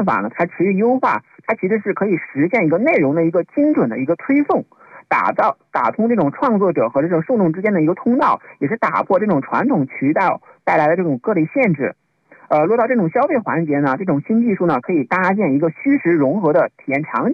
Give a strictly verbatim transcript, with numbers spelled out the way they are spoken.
法呢，它持续优化，它其实是可以实现一个内容的一个精准的一个推送，打造打通这种创作者和这种受众之间的一个通道，也是打破这种传统渠道带来的这种各类限制。呃，落到这种消费环节呢，这种新技术呢，可以搭建一个虚实融合的体验场景。